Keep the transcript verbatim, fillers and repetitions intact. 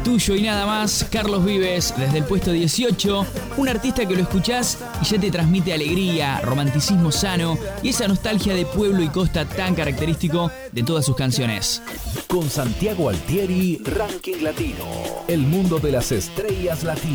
Tuyo y nada más, Carlos Vives, desde el puesto dieciocho, un artista que lo escuchás y ya te transmite alegría, romanticismo sano y esa nostalgia de pueblo y costa tan característico de todas sus canciones. Con Santiago Altieri, Ranking Latino, el mundo de las estrellas latinas.